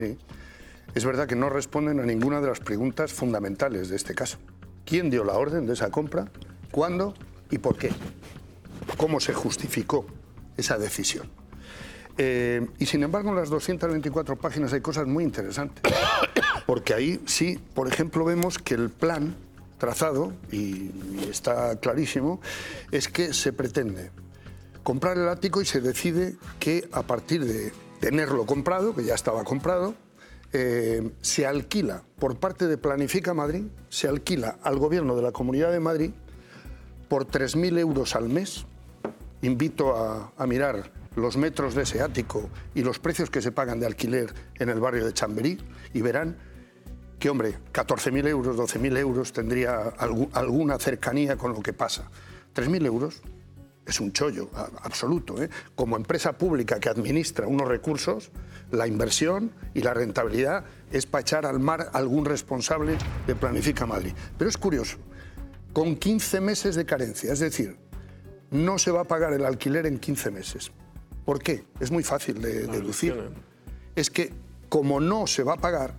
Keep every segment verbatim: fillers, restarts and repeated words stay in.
Sí. Es verdad que no responden a ninguna de las preguntas fundamentales de este caso. ¿Quién dio la orden de esa compra? ¿Cuándo? ¿Y por qué? ¿Cómo se justificó esa decisión? Eh, y sin embargo, en las doscientas veinticuatro páginas hay cosas muy interesantes. Porque ahí sí, por ejemplo, vemos que el plan trazado, y, y está clarísimo, es que se pretende comprar el ático y se decide que a partir de tenerlo comprado, que ya estaba comprado, eh, se alquila por parte de Planifica Madrid, se alquila al gobierno de la Comunidad de Madrid por tres mil euros al mes. Invito a, a mirar los metros de ese ático y los precios que se pagan de alquiler en el barrio de Chamberí y verán que, hombre, catorce mil euros, doce mil euros tendría algún, alguna cercanía con lo que pasa. tres mil euros es un chollo absoluto, ¿eh? Como empresa pública que administra unos recursos, la inversión y la rentabilidad es para echar al mar a algún responsable de Planifica Madrid. Pero es curioso, con quince meses de carencia, es decir, no se va a pagar el alquiler en quince meses. ¿Por qué? Es muy fácil de deducir. Es que como no se va a pagar,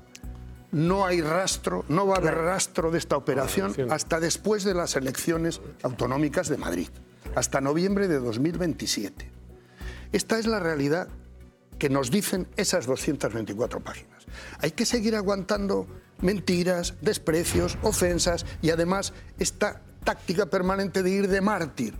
no hay rastro, no va a haber rastro de esta operación hasta después de las elecciones autonómicas de Madrid, hasta noviembre de dos mil veintisiete. Esta es la realidad que nos dicen esas doscientas veinticuatro páginas. Hay que seguir aguantando mentiras, desprecios, ofensas y además esta táctica permanente de ir de mártir,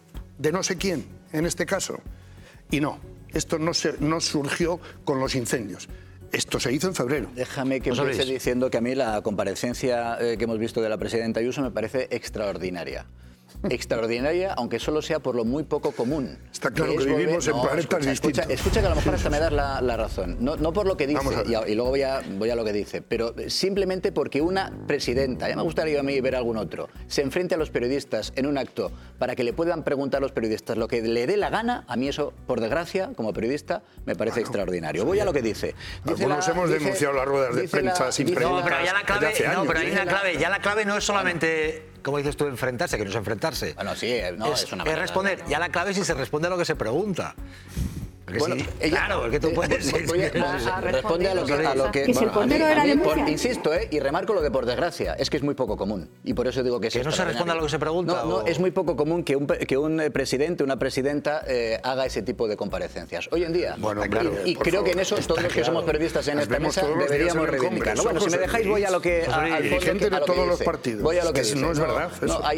de no sé quién, en este caso. Y no, esto no, se, no surgió con los incendios. Esto se hizo en febrero. Déjame que empiece diciendo que a mí la comparecencia eh, que hemos visto de la presidenta Ayuso me parece extraordinaria. Extraordinaria, aunque solo sea por lo muy poco común. Está claro que, que vivimos volver... en no, planetas escucha, distintos. Escucha, escucha que a lo mejor hasta me das la, la razón. No, no por lo que dice, y, y luego voy a, voy a lo que dice, pero simplemente porque una presidenta, ya me gustaría a mí ver algún otro, se enfrente a los periodistas en un acto para que le puedan preguntar a los periodistas lo que le dé la gana, a mí eso, por desgracia, como periodista, me parece bueno, extraordinario. Voy a lo que dice. dice Algunos la, hemos dice, denunciado las ruedas de prensa la, sin dice, preguntas. No, pero ya la clave, no, pero hay una clave, ya la clave no es solamente... ¿Cómo dices tú, enfrentarse? Que no es enfrentarse. Bueno, sí, no, es, es una es responder. Ya la clave es si se responde a lo que se pregunta. Bueno, si, ella, claro, porque tú puedes... Eh, voy a, a, a responde a lo que... A lo que, que bueno, si el a mí, a mí, por, insisto, eh, y remarco lo que por desgracia, es que es muy poco común. Y por eso digo que... ¿Que no se responde a lo que se pregunta? No, no, es muy poco común que un, que un presidente, una presidenta, eh, haga ese tipo de comparecencias. Hoy en día. Bueno, claro, y creo favor, que en eso todos los que somos periodistas en esta mesa deberíamos reivindicarlo. Bueno, si me dejáis voy a lo que... Dirigente de todos los partidos. Voy a lo que dice. No es verdad.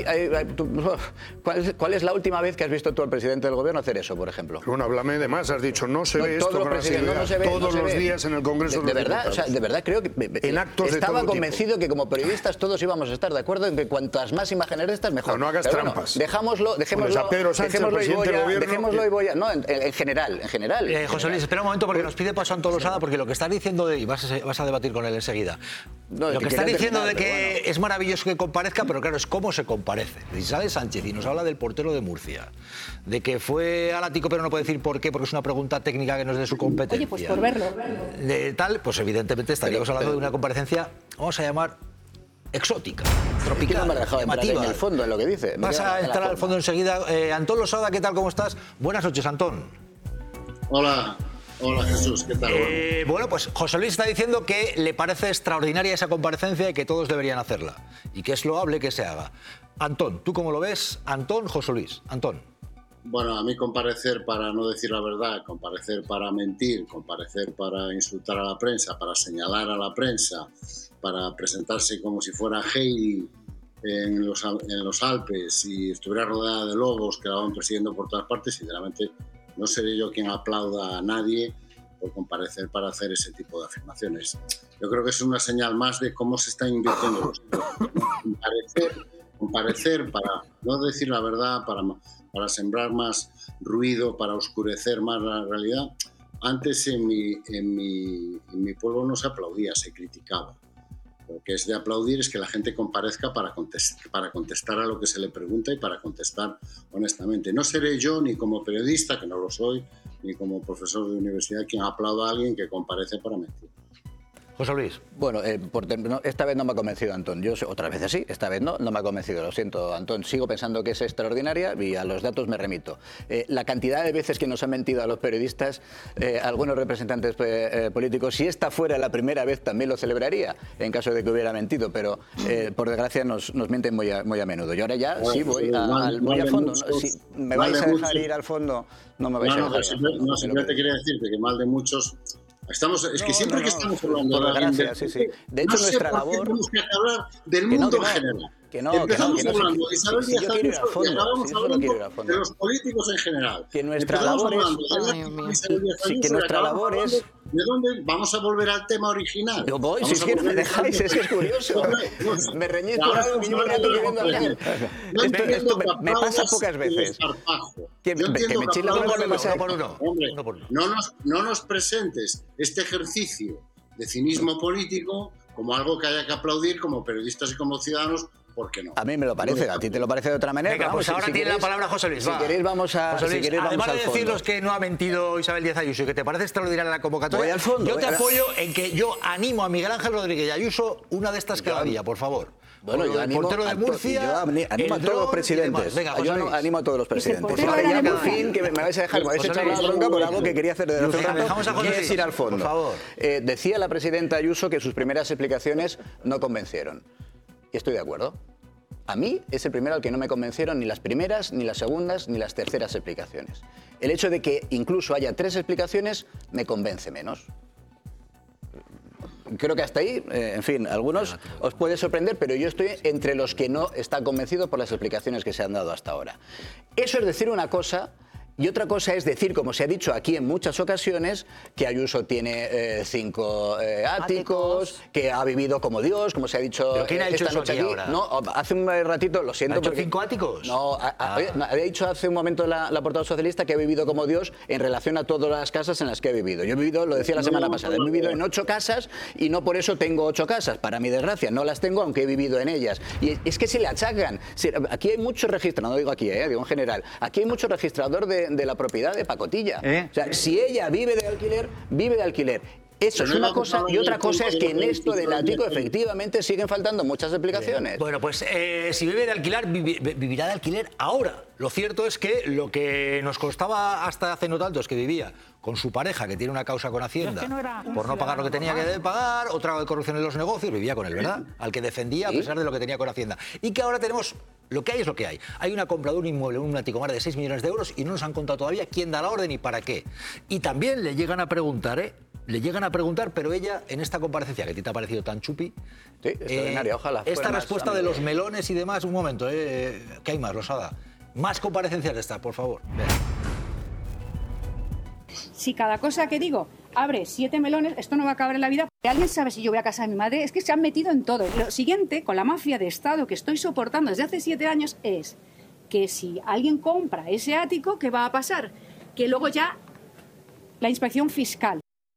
¿Cuál es la última vez que has visto tú al presidente del gobierno hacer eso, por ejemplo? Bueno, háblame de más. Has dicho, no se ve esto con asiduidad. No, no se ve, todos no se los ve. días en el Congreso de, de verdad, o sea, de verdad creo que en actos estaba de todo convencido tipo. que como periodistas todos íbamos a estar de acuerdo en que cuantas más imágenes de estas mejor. No, no hagas Pero trampas. Bueno, dejámoslo, dejémoslo, a Pedro Sánchez, dejémoslo, y voy a, gobierno, dejémoslo y... y voy a, no, en, en general, en general. Eh, José Luis, espera un momento porque nos pide paso Antón Losada, porque lo que estás diciendo de, y vas a, vas a debatir con él enseguida. No, lo que, que estás diciendo terminar, de que bueno. es maravilloso que comparezca, pero claro, es cómo se comparece. Isabel Sánchez y nos habla del portero de Murcia, de que fue al ático pero no puede decir por qué, porque es una pregunta técnica que no es de su competencia. Oye, pues por verlo. De tal, pues evidentemente estaríamos pero, hablando pero, de una comparecencia, vamos a llamar, exótica, tropical, no me ha dejado llamativa. En el fondo, en lo que dice. Vas a entrar al fondo enseguida. Eh, Antón Losada, ¿qué tal? ¿Cómo estás? Buenas noches, Antón. Hola. Hola Jesús, ¿qué tal? Eh, bueno, pues José Luis está diciendo que le parece extraordinaria esa comparecencia y que todos deberían hacerla. Y que es loable que se haga. Antón, ¿tú cómo lo ves? Antón, José Luis. Antón. Bueno, a mí comparecer para no decir la verdad, comparecer para mentir, comparecer para insultar a la prensa, para señalar a la prensa, para presentarse como si fuera Heidi en los, en los Alpes y estuviera rodeada de lobos que la van persiguiendo por todas partes, sinceramente no seré yo quien aplauda a nadie por comparecer para hacer ese tipo de afirmaciones. Yo creo que es una señal más de cómo se están invirtiendo los comparecer, comparecer para no decir la verdad, para, para sembrar más ruido, para oscurecer más la realidad. Antes en mi, en mi, en mi pueblo no se aplaudía, se criticaba. Lo que es de aplaudir es que la gente comparezca para contestar, para contestar a lo que se le pregunta y para contestar honestamente. No seré yo, ni como periodista, que no lo soy, ni como profesor de universidad, quien aplauda a alguien que comparece para mentir. José Luis. Bueno, eh, por, no, esta vez no me ha convencido Antón. Yo otras veces sí, esta vez no, no me ha convencido. Lo siento, Antón. Sigo pensando que es extraordinaria y a los datos me remito. Eh, la cantidad de veces que nos han mentido a los periodistas, eh, algunos representantes eh, políticos, si esta fuera la primera vez también lo celebraría, en caso de que hubiera mentido, pero eh, por desgracia nos, nos mienten muy a, muy a menudo. Y ahora ya bueno, sí voy, a, mal, al, voy a fondo. Muchos, ¿no? Si me vais a dejar muchos. ir al fondo, no me vais no, a dejar. No, siempre, no, simplemente quería decirte que mal de muchos. Estamos, es no, que siempre no, que estamos hablando de la gracia, sí, sí. De hecho, no nuestra sé labor. Tenemos que hablar del mundo que no, que en general. Que no, Empezamos que no, que no, hablando si, de Isabel si, Díaz si Ayuso fondo, y acabamos si hablando de los políticos en general. Que nuestra Empezamos labor hablando es. de, Ay, sí, que nuestra labor es. ¿De dónde? Vamos a volver al tema original. Yo voy, si es que no me dejáis, es que es curioso. Me reñís por algo que yo me estoy queriendo hablar. Esto, esto me, me pasa pocas veces. Que, que me chile la boca me pasa por uno. Hombre, no nos, no nos presentes este ejercicio de cinismo político como algo que haya que aplaudir como periodistas y como ciudadanos, ¿por qué no? A mí me lo parece, a ti te lo parece de otra manera. Venga, vamos, pues ahora si tiene queréis, la palabra José Luis. Si va. queréis vamos a José Luis, si queréis, además vamos de al decirnos que no ha mentido Isabel Díaz Ayuso y que te parece extraordinaria la convocatoria, voy al fondo, yo te voy a... apoyo en que yo animo a Miguel Ángel Rodríguez y Ayuso una de estas cada día, por favor. Bueno, yo el animo, portero de Murcia, yo animo a todos los presidentes. Venga, yo animo a todos los presidentes. Ahora ya por fin que me, me vais a dejar, me vais a echar la bronca por algo que quería hacer desde hace un rato, que es ir al fondo. Por favor. Eh, decía la presidenta Ayuso que sus primeras explicaciones no convencieron. Y estoy de acuerdo. A mí es el primero al que no me convencieron ni las primeras, ni las segundas, ni las terceras explicaciones. El hecho de que incluso haya tres explicaciones me convence menos. Creo que hasta ahí, eh, en fin, algunos os puede sorprender, pero yo estoy entre los que no están convencidos por las explicaciones que se han dado hasta ahora. Eso es decir una cosa. Y otra cosa es decir, como se ha dicho aquí en muchas ocasiones, que Ayuso tiene eh, cinco eh, áticos, áticos, que ha vivido como Dios, como se ha dicho. ¿Pero quién ha dicho esta noche eso aquí aquí. Ahora? No, hace un ratito, lo siento. ¿Ha hecho porque, cinco áticos? No, a, a, ah. no, había dicho hace un momento la, la portavoz socialista que ha vivido como Dios en relación a todas las casas en las que he vivido. Yo he vivido, lo decía la semana pasada, he vivido en ocho casas y no por eso tengo ocho casas. Para mi desgracia, no las tengo aunque he vivido en ellas. Y es que se le achacan. Aquí hay mucho registrador, no digo aquí, eh, digo en general, aquí hay mucho registrador de, de la propiedad de pacotilla. ¿Eh? O sea, si ella vive de alquiler, vive de alquiler. Eso es una cosa y otra cosa es que en esto del ático efectivamente siguen faltando muchas explicaciones. Bueno, pues eh, si vive de alquiler, vivi, vivirá de alquiler ahora. Lo cierto es que lo que nos costaba hasta hace no tanto es que vivía con su pareja, que tiene una causa con Hacienda, no era, por no pagar lo que tenía que pagar, otra de corrupción en los negocios, vivía con él, ¿verdad? Al que defendía a pesar de lo que tenía con Hacienda. Y que ahora tenemos, lo que hay es lo que hay. Hay una compra de un inmueble, un ático más de seis millones de euros y no nos han contado todavía quién da la orden y para qué. Y también le llegan a preguntar, ¿eh? Le llegan a preguntar, pero ella, en esta comparecencia, que a ti te ha parecido tan chupi... Sí, extraordinaria, eh, ojalá. Esta respuesta de los melones y demás, un momento, ¿eh? ¿Qué hay más, Rosada? Más comparecencias de estas, por favor. Ven. Si cada cosa que digo abre siete melones, esto no va a acabar en la vida. ¿Alguien sabe si yo voy a casa de mi madre? Es que se han metido en todo. Lo siguiente, con la mafia de Estado que estoy soportando desde hace siete años, es que si alguien compra ese ático, ¿qué va a pasar? Que luego ya la inspección fiscal.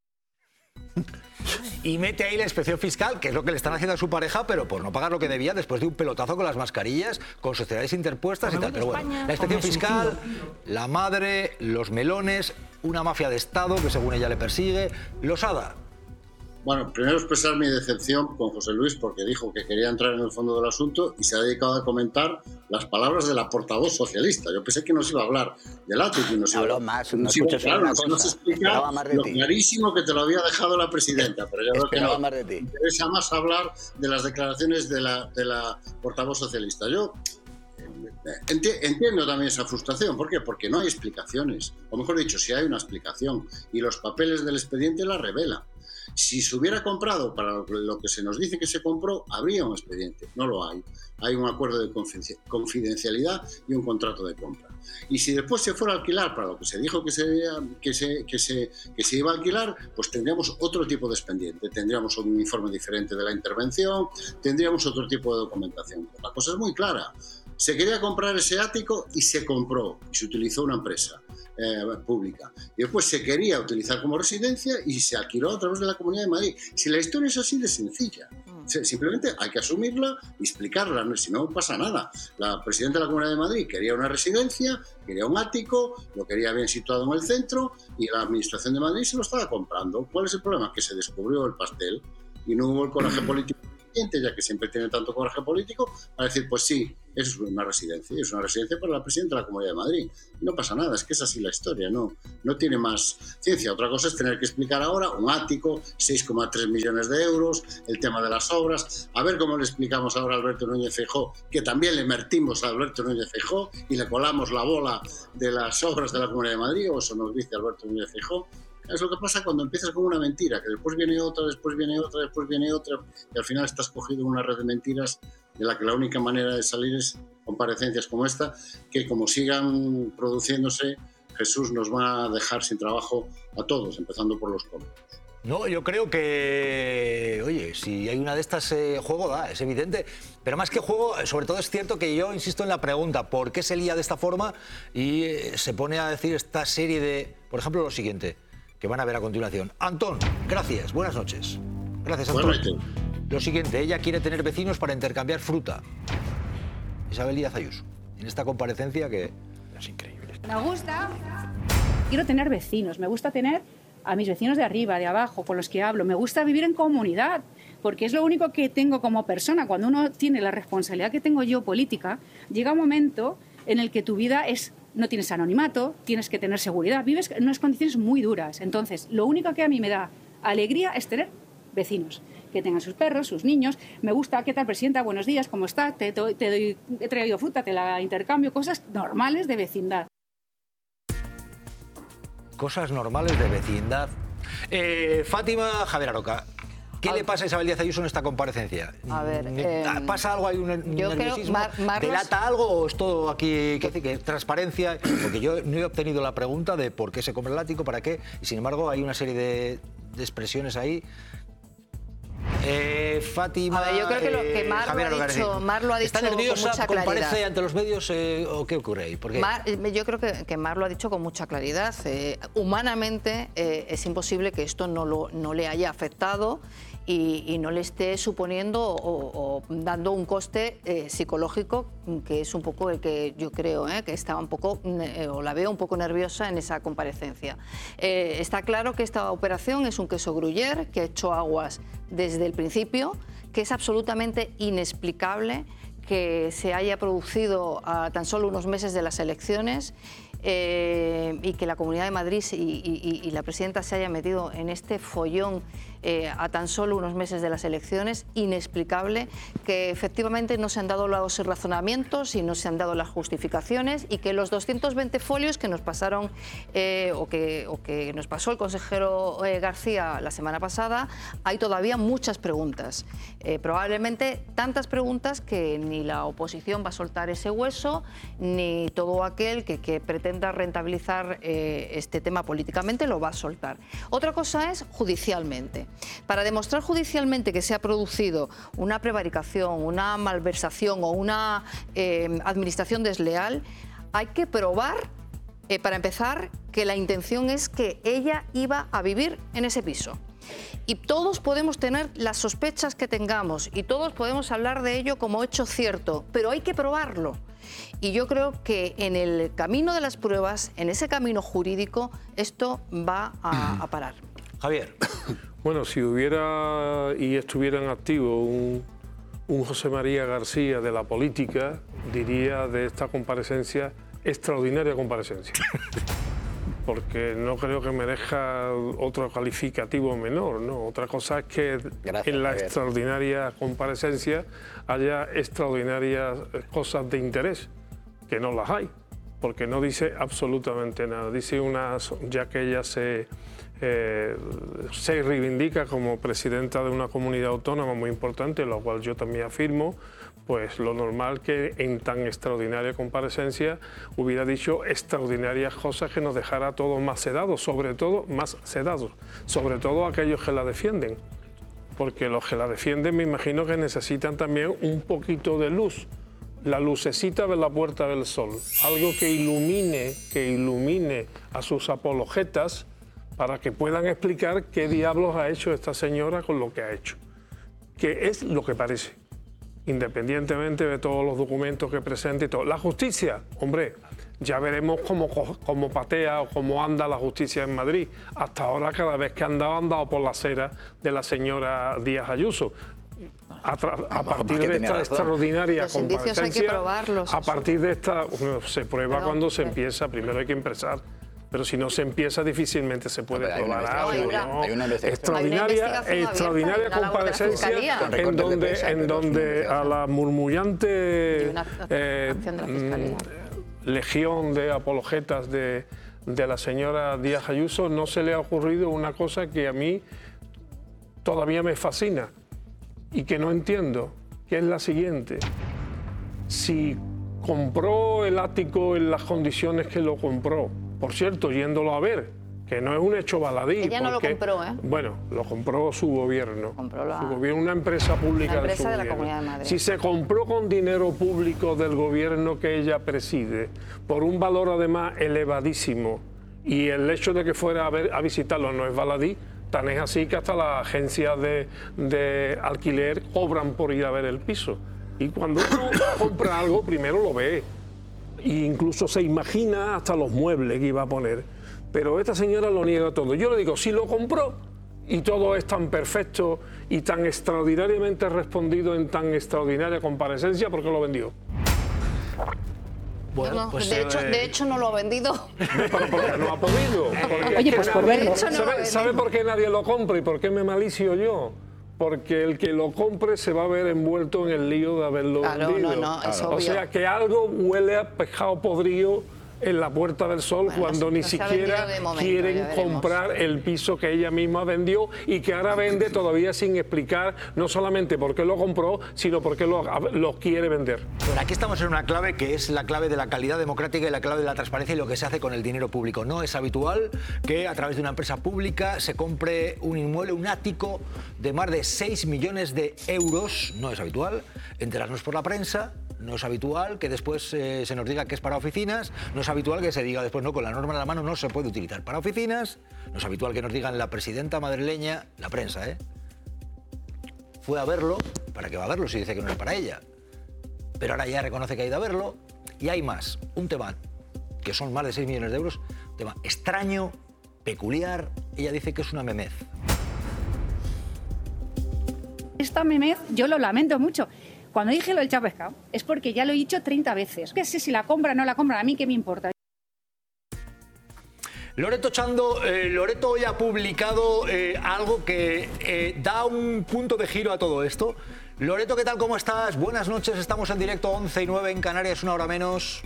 Y mete ahí la inspección fiscal, que es lo que le están haciendo a su pareja, pero por no pagar lo que debía después de un pelotazo con las mascarillas, con sociedades interpuestas y tal. Pero bueno, la inspección fiscal, la madre, los melones, una mafia de Estado que según ella le persigue. Losada. Bueno, primero expresar mi decepción con José Luis porque dijo que quería entrar en el fondo del asunto y se ha dedicado a comentar las palabras de la portavoz socialista. Yo pensé que nos iba a hablar del ático y nos iba, Habló más, no nos iba escuché claro, una nos cosa. explicar lo clarísimo que te lo había dejado la presidenta. Pero yo creo que no, más de ti. Me interesa más hablar de las declaraciones de la, de la portavoz socialista. Yo entiendo también esa frustración. ¿Por qué? Porque no hay explicaciones. O mejor dicho, si hay una explicación y los papeles del expediente la revelan. Si se hubiera comprado para lo que se nos dice que se compró, habría un expediente. No lo hay. Hay un acuerdo de confidencialidad y un contrato de compra. Y si después se fuera a alquilar para lo que se dijo que se, que se, que se, que se iba a alquilar, pues tendríamos otro tipo de expediente. Tendríamos un informe diferente de la intervención, tendríamos otro tipo de documentación. La cosa es muy clara. Se quería comprar ese ático y se compró y se utilizó una empresa eh, pública. Y después se quería utilizar como residencia y se alquiló a través de la Comunidad de Madrid. Si la historia es así de sencilla, simplemente hay que asumirla y explicarla, si no pasa nada. La presidenta de la Comunidad de Madrid quería una residencia, quería un ático, lo quería bien situado en el centro y la Administración de Madrid se lo estaba comprando. ¿Cuál es el problema? Que se descubrió el pastel. y no hubo el coraje político, ya que siempre tiene tanto coraje político, para decir, pues sí, eso es una residencia, es una residencia para la presidenta de la Comunidad de Madrid. No pasa nada, es que es así la historia, no, no tiene más ciencia. Otra cosa es tener que explicar ahora un ático, seis coma tres millones de euros, el tema de las obras, a ver cómo le explicamos ahora a Alberto Núñez Feijóo, que también le invertimos a Alberto Núñez Feijóo y le colamos la bola de las obras de la Comunidad de Madrid, o eso nos dice Alberto Núñez Feijóo. Es lo que pasa cuando empiezas con una mentira, que después viene otra, después viene otra, después viene otra, y al final estás cogido en una red de mentiras de la que la única manera de salir es comparecencias como esta, que como sigan produciéndose, Jesús nos va a dejar sin trabajo a todos, empezando por los cómicos. No, yo creo que, oye, si hay una de estas, eh, juego da, es evidente. Pero más que juego, sobre todo es cierto que yo insisto en la pregunta, ¿por qué se lía de esta forma? Y eh, se pone a decir esta serie de, por ejemplo, lo siguiente, que van a ver a continuación. Antón, gracias, buenas noches. Gracias, Antón. Bueno, lo siguiente, ella quiere tener vecinos para intercambiar fruta. Isabel Díaz Ayuso, en esta comparecencia que es increíble. Me gusta, quiero tener vecinos, me gusta tener a mis vecinos de arriba, de abajo, con los que hablo. Me gusta vivir en comunidad, porque es lo único que tengo como persona. Cuando uno tiene la responsabilidad que tengo yo política, llega un momento en el que tu vida es, no tienes anonimato, tienes que tener seguridad, vives en unas condiciones muy duras. Entonces, lo único que a mí me da alegría es tener vecinos, que tengan sus perros, sus niños. Me gusta, ¿qué tal, presidenta? Buenos días, ¿cómo está? Te, te, te doy, he traído fruta, te la intercambio, cosas normales de vecindad. Cosas normales de vecindad. Eh, Fátima Javier Aroca, ¿qué a le pasa a Isabel Díaz Ayuso en esta comparecencia? A ver, eh, ¿pasa algo? ¿Hay un yo nerviosismo? Creo, Mar, Mar ¿Delata algo o es todo aquí que, que transparencia? Porque yo no he obtenido la pregunta de por qué se compra el ático, para qué, y sin embargo hay una serie de, de expresiones ahí. Eh, Fátima, a ver, yo creo que lo que Mar, Javier lo, ha dicho, Mar lo ha dicho ¿está nerviosa, con mucha comparece claridad. ante los medios eh, o qué ocurre ahí? ¿Por qué? Mar, yo creo que, que Mar lo ha dicho con mucha claridad. Eh, humanamente eh, es imposible que esto no, lo, no le haya afectado y, y no le esté suponiendo o, o dando un coste eh, psicológico, que es un poco el que yo creo, eh, que está un poco, eh, o la veo un poco nerviosa en esa comparecencia. Eh, está claro que esta operación es un queso gruyère que ha hecho aguas desde el principio, que es absolutamente inexplicable que se haya producido a tan solo unos meses de las elecciones eh, y que la Comunidad de Madrid y, y, y la presidenta se haya metido en este follón eh, a tan solo unos meses de las elecciones. Inexplicable que efectivamente no se han dado los razonamientos y no se han dado las justificaciones, y que los doscientos veinte folios que nos pasaron eh, o, que, o que nos pasó el consejero eh, García la semana pasada, hay todavía muchas preguntas, eh, probablemente tantas preguntas que ni la oposición va a soltar ese hueso, ni todo aquel que, que pretenda rentabilizar eh, este tema políticamente lo va a soltar. Otra cosa es judicialmente. Para demostrar judicialmente que se ha producido una prevaricación, una malversación o una eh, administración desleal, hay que probar, eh, para empezar, que la intención es que ella iba a vivir en ese piso. Y todos podemos tener las sospechas que tengamos y todos podemos hablar de ello como hecho cierto, pero hay que probarlo. Y yo creo que en el camino de las pruebas, en ese camino jurídico, esto va a, a parar. Javier. Bueno, si hubiera y estuviera en activo un, un José María García de la política, diría de esta comparecencia, extraordinaria comparecencia. Porque no creo que merezca otro calificativo menor, ¿no? Otra cosa es que Gracias, en la Javier. extraordinaria comparecencia haya extraordinarias cosas de interés, que no las hay, porque no dice absolutamente nada. Dice unas, ya que ella se, eh, se reivindica como presidenta de una comunidad autónoma muy importante, lo cual yo también afirmo, pues lo normal que en tan extraordinaria comparecencia hubiera dicho extraordinarias cosas que nos dejara a todos más sedados, sobre todo más sedados, sobre todo aquellos que la defienden, porque los que la defienden me imagino que necesitan también un poquito de luz, la lucecita de la Puerta del Sol, algo que ilumine, que ilumine a sus apologetas para que puedan explicar qué diablos ha hecho esta señora con lo que ha hecho, que es lo que parece. independientemente de todos los documentos que presente y todo. La justicia, hombre, ya veremos cómo, cómo patea o cómo anda la justicia en Madrid. Hasta ahora, cada vez que ha andado, ha andado por la acera de la señora Díaz Ayuso. A, a partir de esta extraordinaria comparecencia, a partir de esta, bueno, se prueba Perdón, cuando se eh. empieza, primero hay que empezar. Pero si no se empieza, difícilmente se puede no, probar algo. Hay una, ¿no? hay una extraordinaria extraordinaria comparecencia en donde, en donde a la murmullante eh, legión de apologetas de, de la señora Díaz Ayuso no se le ha ocurrido una cosa que a mí todavía me fascina y que no entiendo, que es la siguiente. Si compró el ático en las condiciones que lo compró, por cierto, yéndolo a ver, que no es un hecho baladí. Ella no porque, lo compró, ¿eh? Bueno, lo compró su gobierno. Compró la, su gobierno, una empresa pública una empresa de su de la gobierno. Comunidad de Madrid. Si se compró con dinero público del gobierno que ella preside, por un valor además elevadísimo, y el hecho de que fuera a, ver, a visitarlo no es baladí, tan es así que hasta las agencias de, de alquiler cobran por ir a ver el piso. Y cuando uno compra algo, primero lo ve. E incluso se imagina hasta los muebles que iba a poner. Pero esta señora lo niega todo. Yo le digo, si lo compró y todo es tan perfecto y tan extraordinariamente respondido en tan extraordinaria comparecencia, ¿por qué lo vendió? Bueno, pues, de, hecho, eh... de hecho no lo ha vendido. Pero porque no ha podido. Porque Oye, pues por verlo. ¿Sabe, no ¿Sabe por qué nadie lo compra y por qué me malicio yo? Porque el que lo compre se va a ver envuelto en el lío de haberlo claro, vendido. No, no, es o obvio. sea, que algo huele a pescado podrido en la Puerta del Sol bueno, cuando no, ni no siquiera momento, quieren comprar el piso que ella misma vendió y que ahora vende todavía sin explicar no solamente por qué lo compró, sino por qué lo, lo quiere vender. Bueno, aquí estamos en una clave que es la clave de la calidad democrática y la clave de la transparencia y lo que se hace con el dinero público. No es habitual que a través de una empresa pública se compre un inmueble, un ático de más de seis millones de euros. No es habitual enterarnos por la prensa. No es habitual que después eh, se nos diga que es para oficinas, no es habitual que se diga después, no, con la norma en la mano no se puede utilizar para oficinas, no es habitual que nos digan la presidenta madrileña, la prensa, ¿eh? Fue a verlo, ¿para qué va a verlo si dice que no es para ella? Pero ahora ya reconoce que ha ido a verlo y hay más, un tema que son más de seis millones de euros, un tema extraño, peculiar, ella dice que es una memez. Esta memez yo lo lamento mucho. Cuando dije lo del chapescado, es porque ya lo he dicho treinta veces. Que sé si la compra o no la compra, a mí qué me importa. Loreto Chando, eh, Loreto hoy ha publicado eh, algo que eh, da un punto de giro a todo esto. Loreto, ¿qué tal? ¿Cómo estás? Buenas noches, estamos en directo, once y nueve en Canarias, una hora menos.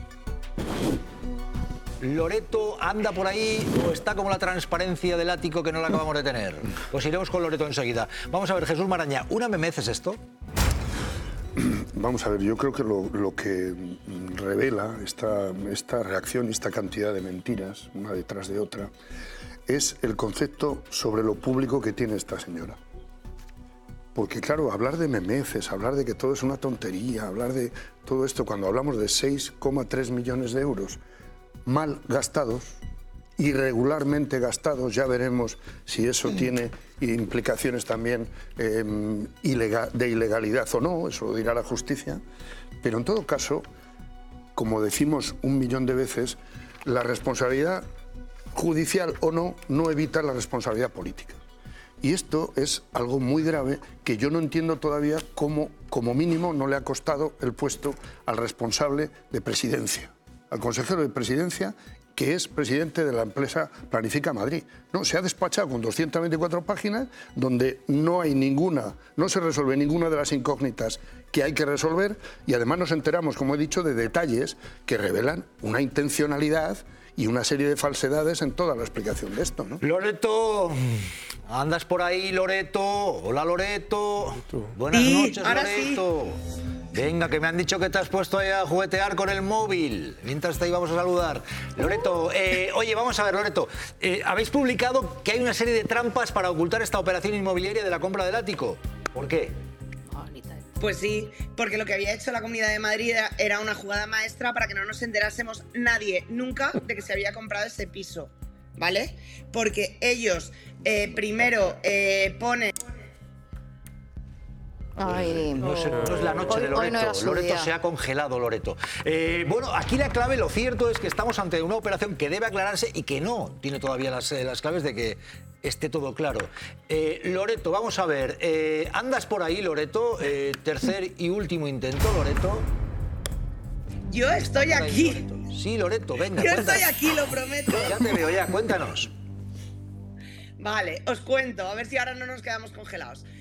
¿Loreto anda por ahí o está como la transparencia del ático que no la acabamos de tener? Pues iremos con Loreto enseguida. Vamos a ver, Jesús Maraña, ¿una memez es esto? Vamos a ver, yo creo que lo, lo que revela esta, esta reacción y esta cantidad de mentiras, una detrás de otra, es el concepto sobre lo público que tiene esta señora. Porque claro, hablar de memeces, hablar de que todo es una tontería, hablar de todo esto, cuando hablamos de seis coma tres millones de euros mal gastados, irregularmente gastados, ya veremos si eso tiene implicaciones también eh, ilegal, de ilegalidad o no, eso lo dirá la justicia, pero en todo caso, como decimos un millón de veces, la responsabilidad judicial o no, no evita la responsabilidad política. Y esto es algo muy grave que yo no entiendo todavía cómo, como mínimo, no le ha costado el puesto al responsable de presidencia, al consejero de presidencia, que es presidente de la empresa Planifica Madrid. No, se ha despachado con doscientas veinticuatro páginas donde no hay ninguna, no se resuelve ninguna de las incógnitas que hay que resolver y además nos enteramos, como he dicho, de detalles que revelan una intencionalidad y una serie de falsedades en toda la explicación de esto, ¿no? Loreto, andas por ahí, Loreto. Hola, Loreto. Buenas sí, noches, Loreto. Sí. Venga, que me han dicho que te has puesto ahí a juguetear con el móvil. Mientras te íbamos a saludar. Loreto, eh, oye, vamos a ver, Loreto. Eh, habéis publicado que hay una serie de trampas para ocultar esta operación inmobiliaria de la compra del ático. ¿Por qué? Pues sí, porque lo que había hecho la Comunidad de Madrid era una jugada maestra para que no nos enterásemos nadie nunca de que se había comprado ese piso, ¿vale? Porque ellos eh, primero eh, ponen... Ay, no, es, no es la noche hoy, de Loreto. No Loreto día. se ha congelado, Loreto. Eh, bueno, aquí la clave, lo cierto es que estamos ante una operación que debe aclararse y que no tiene todavía las, las claves de que esté todo claro. Eh, Loreto, vamos a ver. Eh, ¿Andas por ahí, Loreto? Eh, tercer y último intento, Loreto. Yo estoy aquí. Ahí, Loreto. Sí, Loreto, venga. Yo cuéntanos. estoy aquí, lo prometo. Ya te veo, ya, cuéntanos. Vale, os cuento, a ver si ahora no nos quedamos congelados.